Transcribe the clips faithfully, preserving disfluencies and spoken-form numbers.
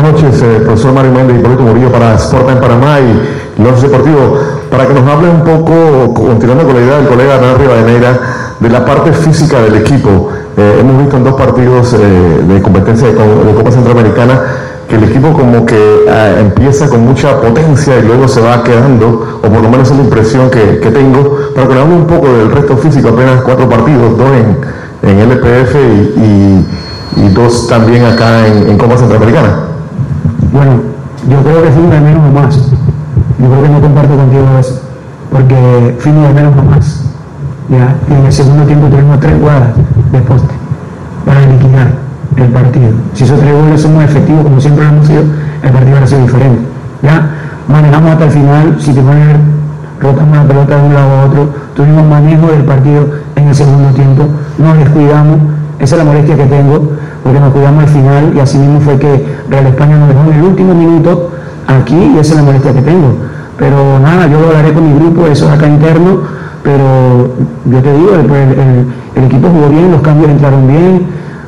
buenas noches, eh, profesor Mario Méndez y Hipólito Murillo para Sport en Panamá y Lonce Deportivo, para que nos hable un poco, continuando con la idea del colega Hernán Rivadeneira, de la parte física del equipo. Eh, hemos visto en dos partidos eh, de competencia de, de Copa Centroamericana que el equipo como que eh, empieza con mucha potencia y luego se va quedando, o por lo menos es la impresión que, que tengo, para que nos hable un poco del resto físico, apenas cuatro partidos, dos en, en L P F y, y, y dos también acá en, en Copa Centroamericana. Bueno, yo creo que fino de menos o más. Yo creo que no comparto contigo eso, porque fino de menos o más. Ya, y en el segundo tiempo tuvimos tres jugadas de poste para liquidar el partido. Si esos tres goles somos efectivos como siempre lo hemos sido, el partido va a ser diferente. Ya, manejamos hasta el final, si te pones, rotamos la pelota de un lado a otro, tuvimos manejo del partido en el segundo tiempo, nos descuidamos, esa es la molestia que tengo, porque nos cuidamos al final y así mismo fue que Real España nos dejó en el último minuto aquí y esa es la molestia que tengo. Pero nada, yo lo hablaré con mi grupo, eso es acá interno, pero yo te digo, el, el, el equipo jugó bien, los cambios entraron bien,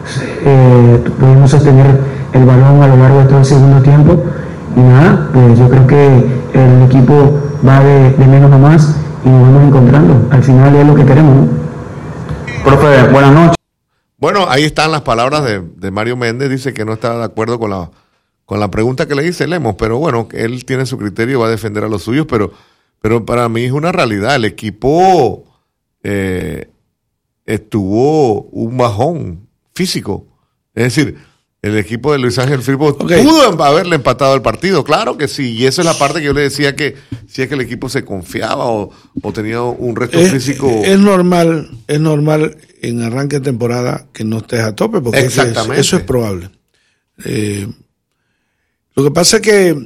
eh, pudimos sostener el balón a lo largo de todo el segundo tiempo y nada, pues yo creo que el equipo va de, de menos a más y nos vamos encontrando, al final es lo que queremos, ¿no? Profe, buenas noches. Bueno, ahí están las palabras de, de Mario Méndez, dice que no está de acuerdo con la, con la pregunta que le hice Lemos, pero bueno, él tiene su criterio y va a defender a los suyos, pero, pero para mí es una realidad, el equipo eh, estuvo un bajón físico, es decir, el equipo de Luis Ángel Firpo okay. pudo haberle empatado el partido, claro que sí, y esa es la parte que yo le decía que si es que el equipo se confiaba o, o tenía un resto es, físico. Es normal, es normal en arranque de temporada que no estés a tope, porque exactamente. Es, eso es probable. Eh, lo que pasa es que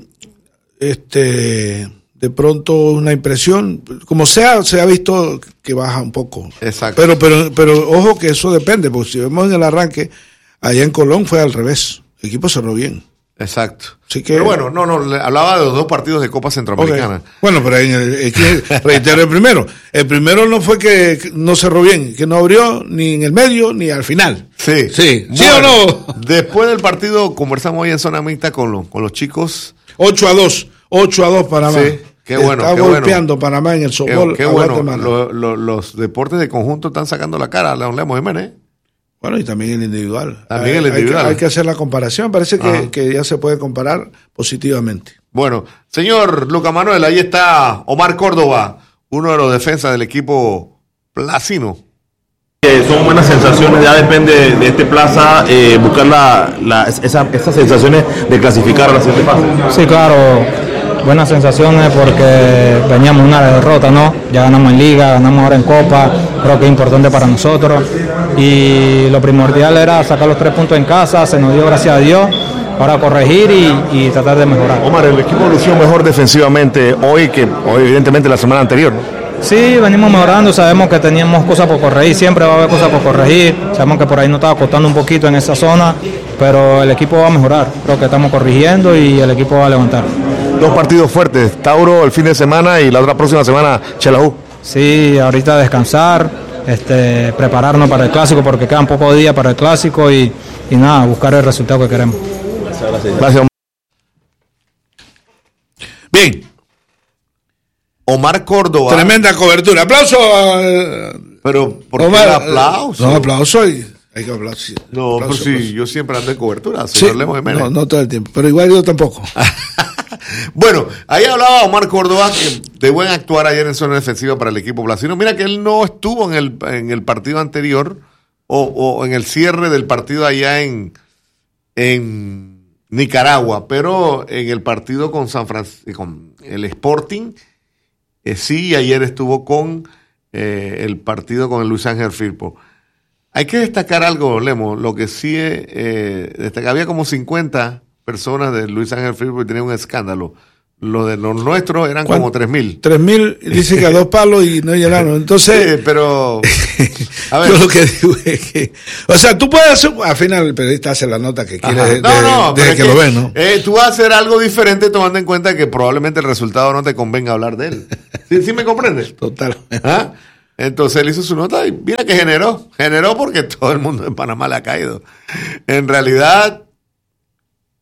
este de pronto una impresión, como sea, se ha visto que baja un poco. Exacto. Pero, pero, pero ojo que eso depende, porque si vemos en el arranque, allá en Colón fue al revés. El equipo cerró bien. Exacto. Así que, pero bueno, no, no, le hablaba de los dos partidos de Copa Centroamericana. Okay. Bueno, pero en el, el, el, reitero el primero. El primero no fue que no cerró bien, que no abrió ni en el medio ni al final. Sí. Sí, bueno, ¿sí o no? Después del partido conversamos hoy en zona mixta con, lo, con los chicos. ocho a dos. ocho a dos Panamá. Sí, qué bueno. Está qué golpeando bueno. Panamá en el softball. Qué, qué bueno. Lo, lo, los deportes de conjunto están sacando la cara. León Lemos Jiménez. Bueno, y también el individual. También hay, el individual. Hay que, hay que hacer la comparación. Parece que, que ya se puede comparar positivamente. Bueno, señor Lucas Manuel, ahí está Omar Córdoba, uno de los defensas del equipo placino. Eh, son buenas sensaciones, ya depende de este Plaza, eh, buscar la, la, esa, esas sensaciones de clasificar a la siguiente fase. Sí, claro, buenas sensaciones porque veníamos una derrota, ¿no? Ya ganamos en Liga, ganamos ahora en Copa, creo que es importante para nosotros. Y lo primordial era sacar los tres puntos en casa, se nos dio gracias a Dios, ahora corregir y, y tratar de mejorar. Omar, el equipo lució mejor defensivamente hoy que hoy, evidentemente la semana anterior, ¿no? Sí, venimos mejorando, sabemos que teníamos cosas por corregir, siempre va a haber cosas por corregir, sabemos que por ahí nos estaba costando un poquito en esa zona, pero el equipo va a mejorar, creo que estamos corrigiendo y el equipo va a levantar. Dos partidos fuertes, Tauro el fin de semana y la otra próxima semana Xelajú. Sí, ahorita descansar. Este, prepararnos para el clásico porque quedan pocos días para el clásico y, y nada, buscar el resultado que queremos. Gracias, gracias. Gracias. Bien. Omar Córdoba. Tremenda cobertura. Aplauso. Pero, ¿por qué Omar, aplauso? No, aplauso y hay que hablar. Sí. No, aplauso, pues sí, aplauso. yo siempre ando en cobertura, señor Sí, Lemos Jiménez. no, no todo el tiempo, pero igual yo tampoco. Bueno, ahí hablaba Omar Córdoba de buen actuar ayer en zona defensiva para el equipo placino. Mira que él no estuvo en el, en el partido anterior o, o en el cierre del partido allá en, en Nicaragua, pero en el partido con San Francisco, con el Sporting, eh, sí, ayer estuvo con eh, el partido con el Luis Ángel Firpo. Hay que destacar algo, Lemo, lo que sí eh, destaca, había como cincuenta personas de Luis Ángel Firpo y tenía un escándalo. Lo de los nuestros eran como tres mil. Tres mil, dice que a dos palos y no llenaron. Entonces, sí, pero a ver. Yo lo que digo es que, o sea, tú puedes hacer, al final el periodista hace la nota que quiere de, no, de, no, de, de que, que lo ven, ¿no? Eh, tú vas a hacer algo diferente tomando en cuenta que probablemente el resultado no te convenga hablar de él. ¿Sí, sí me comprendes? Total. ¿Ah? Entonces él hizo su nota y mira que generó. Generó porque todo el mundo en Panamá le ha caído. En realidad,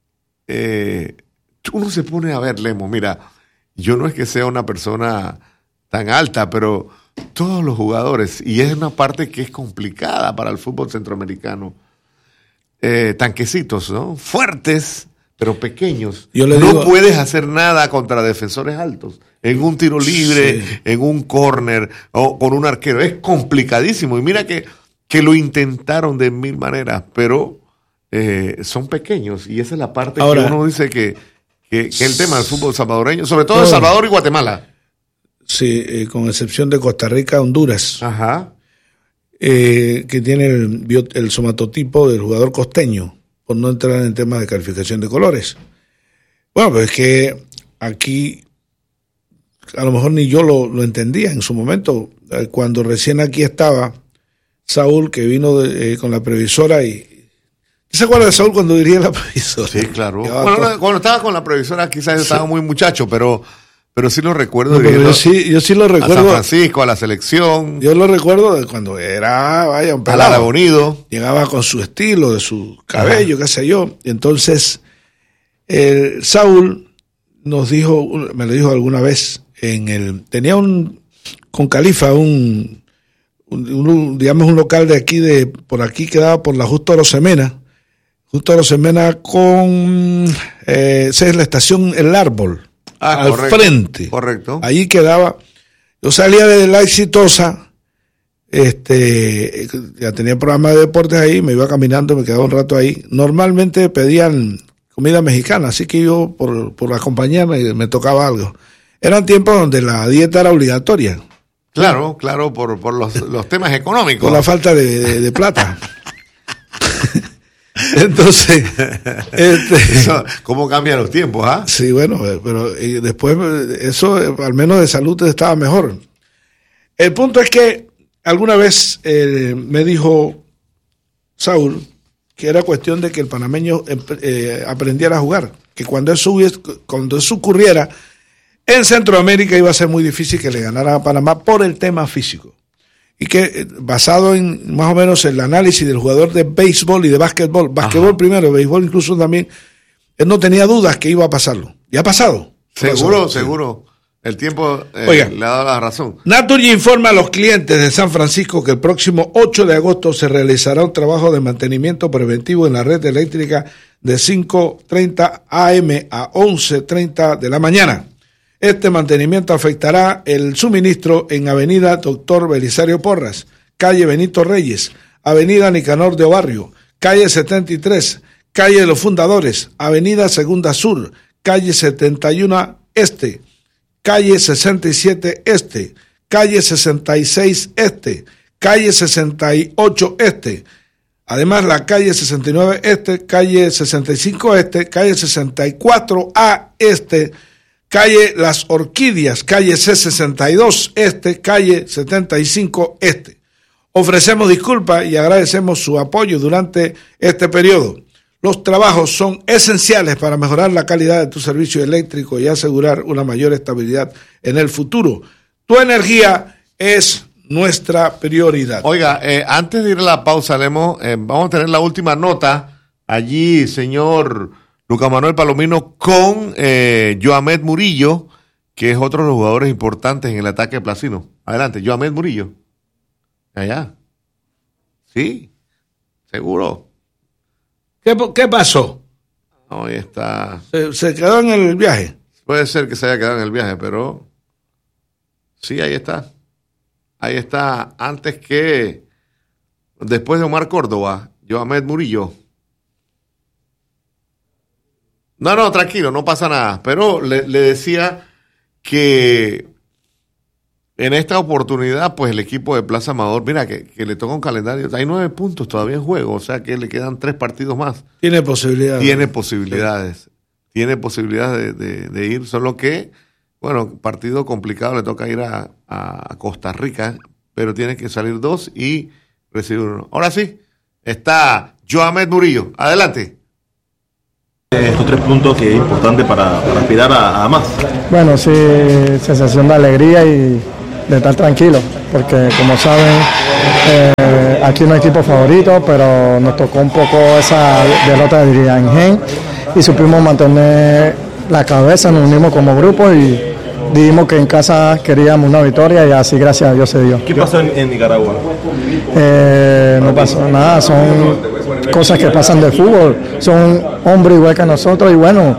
eh, uno se pone a ver, Lemo, mira, yo no es que sea una persona tan alta, pero todos los jugadores, y es una parte que es complicada para el fútbol centroamericano, eh, tanquecitos, ¿no? Fuertes, pero pequeños. Yo le no digo, puedes hacer nada contra defensores altos. En un tiro libre, sí. en un córner, o con un arquero. Es complicadísimo. Y mira que, que lo intentaron de mil maneras, pero eh, son pequeños. Y esa es la parte Ahora, que uno dice que, que, que el tema del fútbol salvadoreño, sobre todo de Salvador y Guatemala. Sí, eh, con excepción de Costa Rica, Honduras. Ajá. Eh, que tiene el, el somatotipo del jugador costeño, por no entrar en temas de calificación de colores. Bueno, pues es que aquí a lo mejor ni yo lo, lo entendía en su momento, eh, cuando recién aquí estaba Saúl, que vino de, eh, con la previsora y... ¿Se acuerda de Saúl cuando dirigía la previsora? Sí, claro. Bueno, todo... cuando estaba con la previsora quizás sí. estaba muy muchacho, pero... Pero sí lo recuerdo. No, yo, sí, yo sí lo recuerdo. A San Francisco, a la selección. Yo lo recuerdo de cuando era, vaya, un pelado. Al Aragonido. Llegaba con su estilo, de su cabello, Ajá. qué sé yo. Y entonces, eh, Saúl nos dijo, me lo dijo alguna vez, en el tenía un, con Califa, un, un, un digamos, un local de aquí, de por aquí, quedaba por la Justo Arosemena. Justo Arosemena con, eh, esa es la estación El Árbol. Ah, al correcto, frente. Correcto. Allí quedaba. Yo salía de La Exitosa, este, ya tenía programa de deportes ahí, me iba caminando, me quedaba un rato ahí. Normalmente pedían comida mexicana, así que yo, por, por la compañía, me, me tocaba algo. Eran tiempos donde la dieta era obligatoria. Claro, claro, por, por los, los temas económicos. Por la falta de, de, de plata. Entonces, este, eso, ¿cómo cambian los tiempos? ¿Ah? Sí, bueno, pero y después eso al menos de salud estaba mejor. El punto es que alguna vez eh, me dijo Saúl que era cuestión de que el panameño eh, aprendiera a jugar, que cuando eso, hubiese, cuando eso ocurriera en Centroamérica iba a ser muy difícil que le ganara a Panamá por el tema físico. Y que basado en más o menos el análisis del jugador de béisbol y de básquetbol, básquetbol Ajá. primero, béisbol incluso también, él no tenía dudas que iba a pasarlo. Y ha pasado. Seguro, pasado, seguro. Sí. El tiempo eh, Oiga, le ha dado la razón. Naturgy informa a los clientes de San Francisco que el próximo ocho de agosto se realizará un trabajo de mantenimiento preventivo en la red eléctrica de cinco treinta a eme a once treinta de la mañana. Este mantenimiento afectará el suministro en Avenida Doctor Belisario Porras, Calle Benito Reyes, Avenida Nicanor de Obarrio, Calle setenta y tres, Calle de los Fundadores, Avenida Segunda Sur, Calle setenta y uno Este, Calle sesenta y siete Este, Calle sesenta y seis Este, Calle sesenta y ocho Este, además la Calle sesenta y nueve Este, Calle sesenta y cinco Este, Calle sesenta y cuatro A Este, Calle Las Orquídeas, Calle C sesenta y dos Este, Calle setenta y cinco Este. Ofrecemos disculpas y agradecemos su apoyo durante este periodo. Los trabajos son esenciales para mejorar la calidad de tu servicio eléctrico y asegurar una mayor estabilidad en el futuro. Tu energía es nuestra prioridad. Oiga, eh, antes de ir a la pausa, Lemo, eh, vamos a tener la última nota allí, señor Lucas Manuel Palomino, con eh, Joamed Murillo, que es otro de los jugadores importantes en el ataque de Placino. Adelante, Joamed Murillo. Allá. Sí, seguro. ¿Qué, qué pasó? Ahí está. ¿Se, ¿Se quedó en el viaje? Puede ser que se haya quedado en el viaje, pero sí, ahí está. Ahí está, antes que, después de Omar Córdoba, Joamed Murillo. No, no, tranquilo, no pasa nada. Pero le, le decía que en esta oportunidad, pues el equipo de Plaza Amador, mira, que, que le toca un calendario. Hay nueve puntos todavía en juego, o sea que le quedan tres partidos más. Tiene posibilidades. Tiene posibilidades. Sí. Tiene posibilidades de, de, de ir, solo que, bueno, partido complicado, le toca ir a, a, a Costa Rica, pero tiene que salir dos y recibir uno. Ahora sí, está Joamed Murillo. Adelante. Estos tres puntos que es importante para, para aspirar a, a más. Bueno, sí, sensación de alegría y de estar tranquilo, porque como saben, eh, aquí no hay equipo favorito, pero nos tocó un poco esa derrota de Diriangén y supimos mantener la cabeza, nos unimos como grupo y dijimos que en casa queríamos una victoria y así gracias a Dios se dio. ¿Qué pasó en, en Nicaragua? Eh, no pasó nada, son cosas que pasan del fútbol, son hombres igual que nosotros y bueno,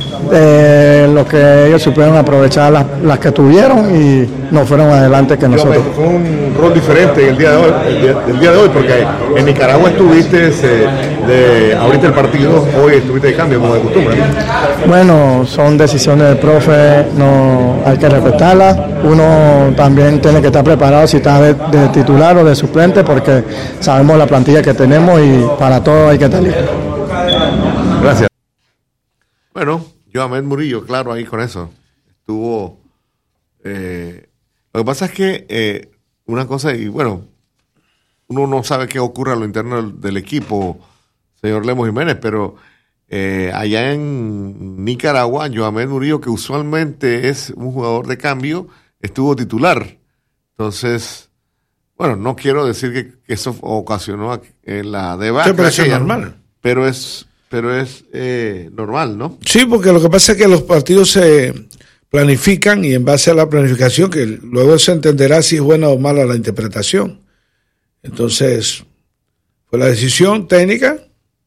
eh, lo que ellos supieron aprovechar las, las que tuvieron y nos fueron adelante que nosotros. Fue un rol diferente el día de hoy, el día, el día de hoy porque en Nicaragua estuviste eh, de ahorita el partido, hoy estuviste de cambio como de costumbre. Bueno, son decisiones del profe, no hay que respetarlas. Uno también tiene que estar preparado si está de, de titular o de suplente porque sabemos la plantilla que tenemos y para todo hay que estar listo. Gracias. Bueno, Joamed Murillo, claro, ahí con eso. Estuvo... Eh, lo que pasa es que eh, una cosa, y bueno, uno no sabe qué ocurre a lo interno del, del equipo, señor Lemos Jiménez, pero eh, allá en Nicaragua, Joamed Murillo, que usualmente es un jugador de cambio, estuvo titular. Entonces, bueno, no quiero decir que, que eso ocasionó eh, la debacle. Sí, pero eso es normal. Pero es... Pero es eh, normal, ¿no? Sí, porque lo que pasa es que los partidos se planifican y en base a la planificación, que luego se entenderá si es buena o mala la interpretación. Entonces, pues la decisión técnica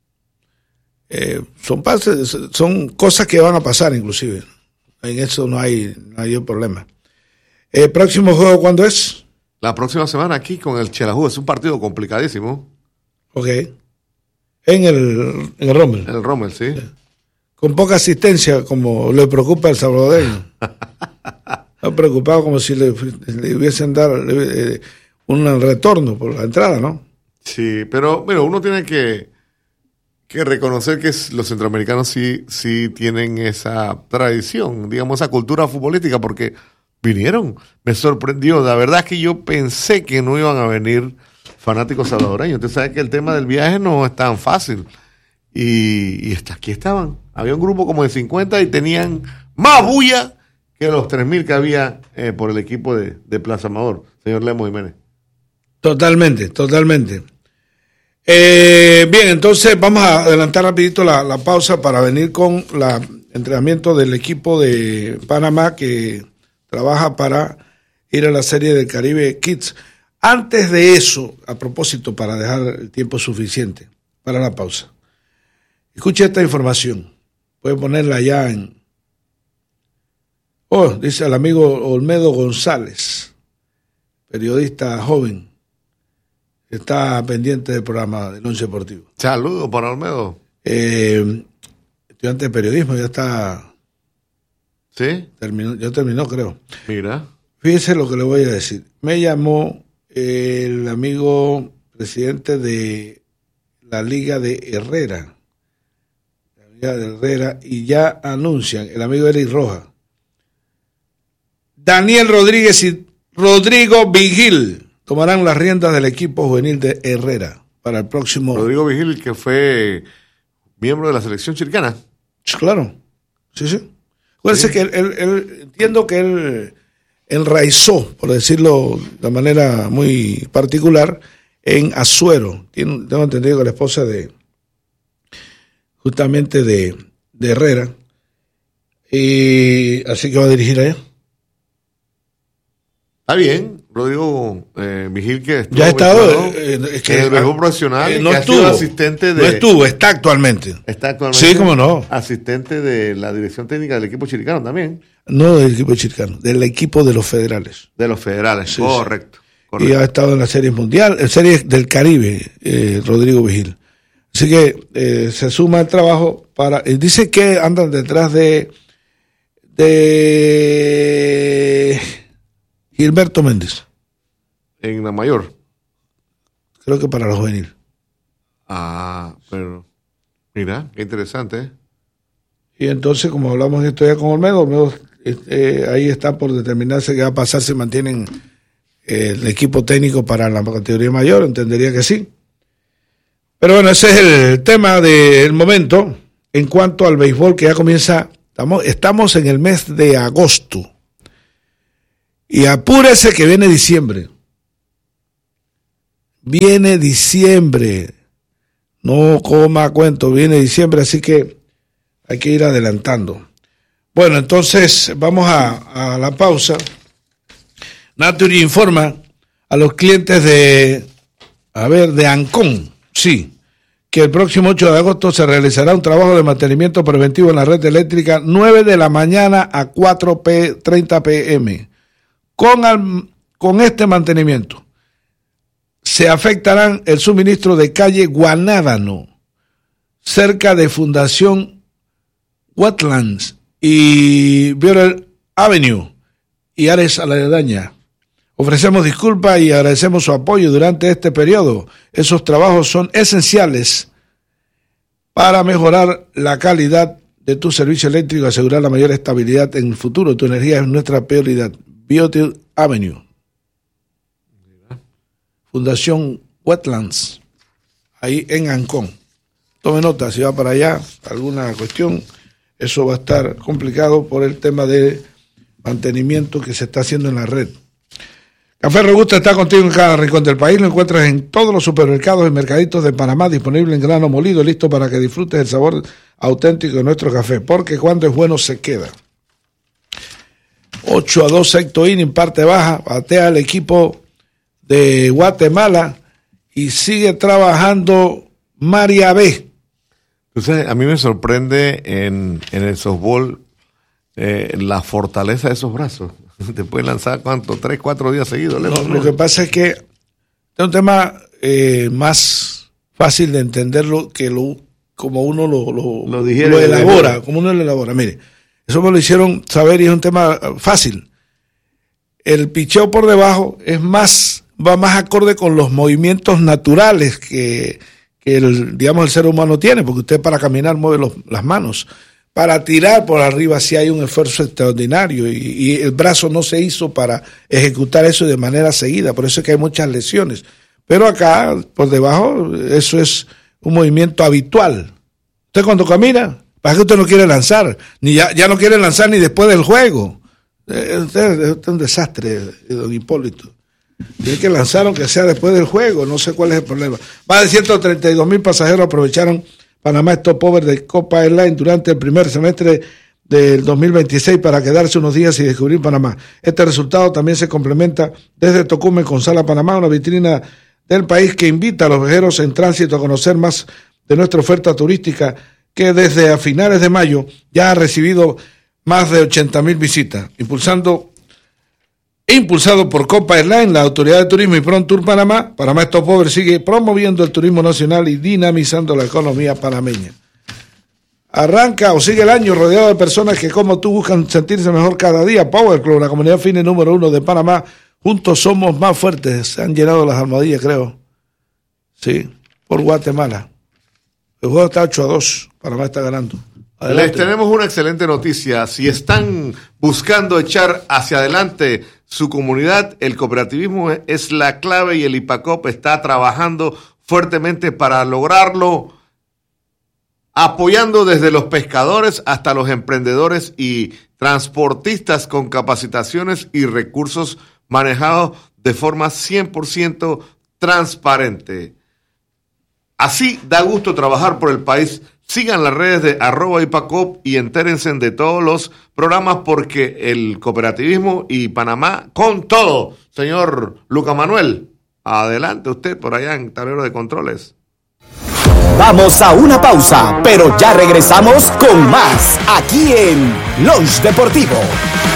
eh, son, pases, son cosas que van a pasar inclusive. En eso no hay, no hay problema. ¿El próximo juego cuándo es? La próxima semana aquí con el Chelajú. Es un partido complicadísimo. Ok. En el, en el Rommel. En el Rommel, sí. Con poca asistencia, como le preocupa al salvadoreño. Está preocupado como si le, le hubiesen dado le, un retorno por la entrada, ¿no? Sí, pero bueno, uno tiene que, que reconocer que los centroamericanos sí, sí tienen esa tradición, digamos, esa cultura futbolística, porque vinieron. Me sorprendió. La verdad es que yo pensé que no iban a venir fanáticos salvadoreños. Usted sabe que el tema del viaje no es tan fácil. Y, y hasta aquí estaban. Había un grupo como de cincuenta y tenían más bulla que los tres mil que había eh, por el equipo de, de Plaza Amador, señor Lemos Jiménez. Totalmente, totalmente. Eh, bien, entonces vamos a adelantar rapidito la, la pausa para venir con el entrenamiento del equipo de Panamá que trabaja para ir a la Serie del Caribe Kids. Antes de eso, a propósito, para dejar el tiempo suficiente para la pausa, escuche esta información. Puede ponerla ya en... Oh, dice el amigo Olmedo González, periodista joven, que está pendiente del programa del Once Deportivo. Saludos para Olmedo. Eh, estudiante de periodismo, ya está... ¿Sí? Terminó, ya terminó, creo. Mira. Fíjese lo que le voy a decir. Me llamó el amigo presidente de la Liga de Herrera, la Liga de Herrera, y ya anuncian, el amigo Eric Rojas, Daniel Rodríguez y Rodrigo Vigil tomarán las riendas del equipo juvenil de Herrera para el próximo... Rodrigo Vigil, que fue miembro de la selección chilcana. Claro, sí, sí. Acuérdense sí. que él, él, él, entiendo que él enraizó, por decirlo de manera muy particular, en Azuero. Tiene, tengo entendido que la esposa de, justamente de, de Herrera, y así que va a dirigir allá. Está bien, Rodrigo eh, Vigil, que estuvo ya ha estado eh, es que el mejor profesional, eh, no que estuvo, ha sido asistente de... No estuvo, está actualmente. Está actualmente. Sí, cómo no. Asistente de la dirección técnica del equipo chilcano también. No del equipo chilcano, del equipo de los federales. De los federales, sí, correcto, sí. correcto. Y ha estado en la serie mundial, en series del Caribe, eh, Rodrigo Vigil. Así que eh, se suma el trabajo para... Eh, dice que andan detrás de... de Gilberto Méndez. En la mayor. Creo que para los juveniles. Ah, pero mira, qué interesante, ¿eh? Y entonces, como hablamos de esto ya con Olmedo, Olmedo eh, ahí está por determinarse qué va a pasar si mantienen eh, el equipo técnico para la categoría mayor, entendería que sí. Pero bueno, ese es el tema del momento. En cuanto al béisbol, que ya comienza, estamos, estamos en el mes de agosto. Y apúrese que viene diciembre. Viene diciembre. No coma cuento, viene diciembre, así que hay que ir adelantando. Bueno, entonces vamos a, a la pausa. Naturgy informa a los clientes de, a ver, de Ancon, sí, que el próximo ocho de agosto se realizará un trabajo de mantenimiento preventivo en la red eléctrica nueve de la mañana a cuatro treinta pm. Con, al, con este mantenimiento se afectarán el suministro de calle Guanábano, cerca de Fundación Wetlands y Beaver Avenue y áreas aledañas. Ofrecemos disculpas y agradecemos su apoyo durante este periodo. Esos trabajos son esenciales para mejorar la calidad de tu servicio eléctrico y asegurar la mayor estabilidad en el futuro. Tu energía es nuestra prioridad. Beaver Avenue. Fundación Wetlands, ahí en Ancon. Tome nota, si va para allá, alguna cuestión, eso va a estar complicado por el tema de mantenimiento que se está haciendo en la red. Café Robusta está contigo en cada rincón del país. Lo encuentras en todos los supermercados y mercaditos de Panamá, disponible en grano molido, listo para que disfrutes el sabor auténtico de nuestro café, porque cuando es bueno se queda. ocho a dos sexto inning, parte baja, batea el equipo de Guatemala y sigue trabajando María B. Entonces, a mí me sorprende en, en el softball eh, la fortaleza de esos brazos. Te pueden lanzar, ¿cuánto? Tres, cuatro días seguidos. No, lo que pasa es que es un tema eh, más fácil de entenderlo que lo como uno lo, lo, lo, digiere, lo elabora, como uno lo elabora. Mire, eso me lo hicieron saber y es un tema fácil. El picheo por debajo es más, va más acorde con los movimientos naturales que, que el, digamos, el ser humano tiene, porque usted para caminar mueve los, las manos. Para tirar por arriba sí hay un esfuerzo extraordinario y, y el brazo no se hizo para ejecutar eso de manera seguida, por eso es que hay muchas lesiones. Pero acá, por debajo, eso es un movimiento habitual. Usted cuando camina, ¿para qué usted no quiere lanzar? Ni ya, ya no quiere lanzar ni después del juego. Usted es un desastre, don Hipólito. Tiene que lanzar aunque sea después del juego, no sé cuál es el problema. Más de ciento treinta y dos mil pasajeros aprovecharon Panamá Stopover de Copa Airlines durante el primer semestre del dos mil veintiséis para quedarse unos días y descubrir Panamá. Este resultado también se complementa desde Tocumen con Sala Panamá, una vitrina del país que invita a los viajeros en tránsito a conocer más de nuestra oferta turística, que desde a finales de mayo ya ha recibido más de ochenta mil visitas, impulsando Impulsado por Copa Airlines, la Autoridad de Turismo y ProTour Panamá, Panamá Stopover sigue promoviendo el turismo nacional y dinamizando la economía panameña. Arranca o sigue el año rodeado de personas que como tú buscan sentirse mejor cada día. Power Club, la comunidad fitness número uno de Panamá, juntos somos más fuertes. Se han llenado las almohadillas, creo. Sí, por Guatemala. El juego está ocho a dos, Panamá está ganando. Adelante. Les tenemos una excelente noticia. Si están buscando echar hacia adelante su comunidad, el cooperativismo es la clave y el IPACOP está trabajando fuertemente para lograrlo, apoyando desde los pescadores hasta los emprendedores y transportistas con capacitaciones y recursos manejados de forma cien por ciento transparente. Así da gusto trabajar por el país. Sigan las redes de arroba IPACOP y entérense de todos los programas porque el cooperativismo y Panamá con todo. Señor Lucas Manuel, adelante usted por allá en tablero de controles. Vamos a una pausa, pero ya regresamos con más aquí en Lunch Deportivo.